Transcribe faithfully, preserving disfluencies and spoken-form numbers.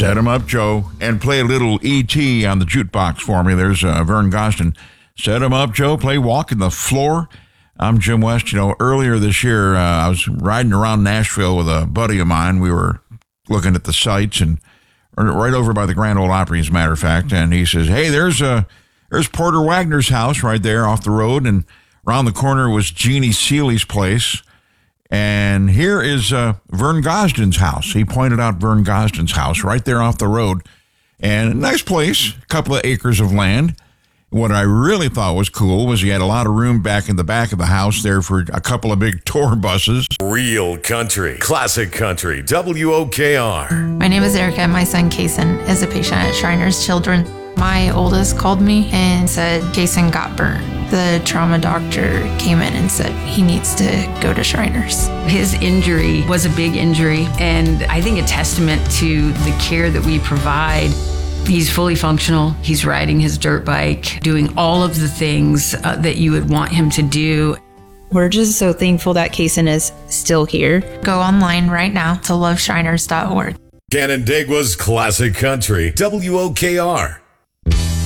Set him up, Joe, and play a little E T on the jukebox for me. There's uh, Vern Gosdin. Set him up, Joe. Play Walking the Floor. I'm Jim West. You know, earlier this year, uh, I was riding around Nashville with a buddy of mine. We were looking at the sights and right over by the Grand Ole Opry, as a matter of fact. And he says, hey, there's uh, there's Porter Wagner's house right there off the road. And around the corner was Jeannie Seeley's place. And here is uh, Vern Gosdin's house. He pointed out Vern Gosdin's house right there off the road. And a nice place, a couple of acres of land. What I really thought was cool was he had a lot of room back in the back of the house there for a couple of big tour buses. Real country, classic country, W O K R. My name is Erica. My son, Kason, is a patient at Shriners Children. My oldest called me and said Kason got burned. The trauma doctor came in and said he needs to go to Shriners. His injury was a big injury, and I think a testament to the care that we provide. He's fully functional. He's riding his dirt bike, doing all of the things uh, that you would want him to do. We're just so thankful that Kason is still here. Go online right now to love shriners dot org. Canandaigua's classic country, W O K R.